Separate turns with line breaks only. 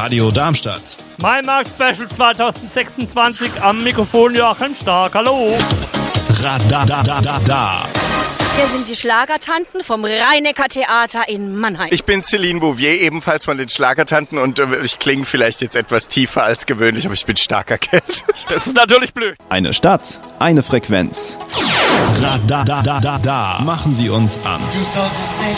Radio Darmstadt.
Mein Markt Special 2026 am Mikrofon Joachim Stark. Hallo.
Radadadada.
Hier sind die Schlagertanten vom Rhein-Neckar-Theater in Mannheim.
Ich bin Céline Bouvier, ebenfalls von den Schlagertanten und ich klinge vielleicht jetzt etwas tiefer als gewöhnlich, aber ich bin stark erkältet.
Das ist natürlich blöd.
Eine Stadt, eine Frequenz. Radadadada. Machen Sie uns an.
Du solltest nicht